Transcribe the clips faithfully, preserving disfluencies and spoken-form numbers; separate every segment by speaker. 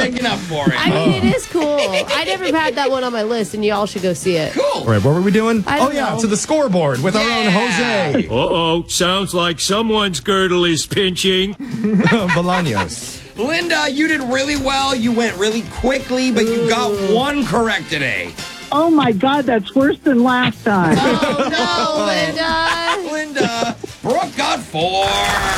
Speaker 1: making up for it.
Speaker 2: I mean, it is cool. I never had that one on my list, and y'all should go see it.
Speaker 1: Cool.
Speaker 3: All right, what were we doing?
Speaker 2: I
Speaker 3: Oh,
Speaker 2: don't
Speaker 3: yeah,
Speaker 2: know.
Speaker 3: to the scoreboard with our own Jose
Speaker 4: Uh-oh, sounds like someone's girdle is pinching.
Speaker 3: Bolaños.
Speaker 1: Linda, you did really well. You went really quickly, but you got one correct today.
Speaker 5: Oh, my God, that's worse than last time.
Speaker 2: Oh, no, Linda.
Speaker 1: Linda, Brooke got four.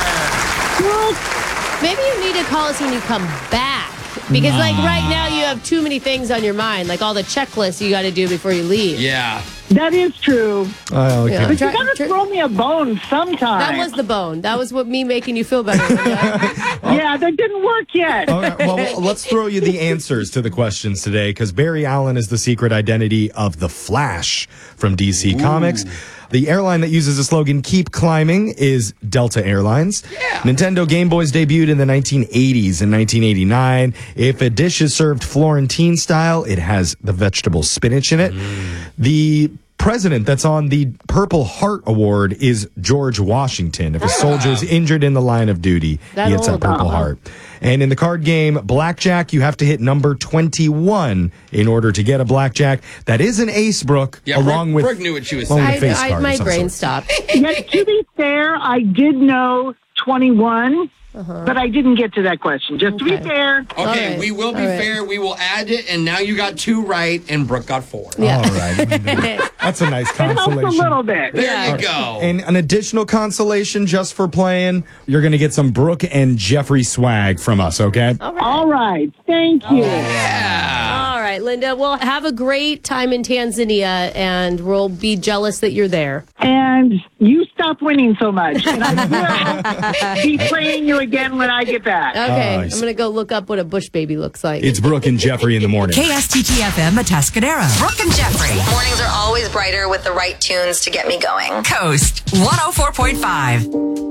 Speaker 2: Maybe you need to call us when you come back. Because, like, right now you have too many things on your mind, like all the checklists you got to do before you leave.
Speaker 1: Yeah.
Speaker 5: That is true.
Speaker 3: Oh, okay.
Speaker 2: Yeah.
Speaker 5: But
Speaker 2: Try-
Speaker 5: you got to
Speaker 2: try-
Speaker 5: throw me a bone sometime.
Speaker 2: That was the bone. That was what me making you feel better. Linda.
Speaker 5: Yeah, that didn't work yet.
Speaker 3: All right, well, let's throw you the answers to the questions today because Barry Allen is the secret identity of the Flash from D C Ooh. Comics. The airline that uses the slogan "Keep Climbing" is Delta Airlines.
Speaker 1: Yeah.
Speaker 3: Nintendo Game Boys debuted in the nineteen eighties and nineteen eighty-nine. If a dish is served Florentine style, it has the vegetable spinach in it. Mm. The president that's on the Purple Heart Award is George Washington. If a soldier is injured in the line of duty,
Speaker 2: That
Speaker 3: he gets
Speaker 2: old.
Speaker 3: that Purple
Speaker 2: Uh-huh.
Speaker 3: Heart. And in the card game Blackjack, you have to hit number twenty-one in order to get a blackjack. That is an ace, Brooke,
Speaker 1: Yeah,
Speaker 3: along
Speaker 1: Brooke,
Speaker 3: with
Speaker 1: Brooke knew what she was
Speaker 3: along
Speaker 1: saying.
Speaker 3: with a
Speaker 2: I,
Speaker 3: face
Speaker 2: I,
Speaker 3: card of
Speaker 2: my
Speaker 3: some
Speaker 2: brain
Speaker 3: sort.
Speaker 2: stopped.
Speaker 5: Yet, to be fair, I did know twenty-one,
Speaker 2: Uh-huh.
Speaker 5: but I didn't get to that question. Just to be
Speaker 2: Okay.
Speaker 5: fair.
Speaker 1: Okay,
Speaker 2: All right.
Speaker 1: we will be
Speaker 2: All right.
Speaker 1: fair. We will add it, and now you got two right, and Brooke got four.
Speaker 2: Yeah.
Speaker 3: All right. That's a nice
Speaker 5: It helps a
Speaker 3: consolation.
Speaker 5: little bit.
Speaker 1: There
Speaker 2: Yeah.
Speaker 1: you go.
Speaker 3: And an additional consolation just for playing, you're going to get some Brooke and Jeffrey swag from us, okay?
Speaker 2: All right.
Speaker 5: All right. Thank you.
Speaker 1: yeah.
Speaker 2: All right, Linda. Well, have a great time in Tanzania, and we'll be jealous that you're there.
Speaker 5: And you stop winning so much. And I will be playing you again when I get back.
Speaker 2: Okay,
Speaker 3: Oh,
Speaker 2: I'm going to go look up what a bush baby looks like.
Speaker 3: It's Brooke and Jeffrey in the morning.
Speaker 6: K S T T F M Atascadero. Brooke and Jeffrey.
Speaker 7: Mornings are always brighter with the right tunes to get me going.
Speaker 6: Coast one oh four point five.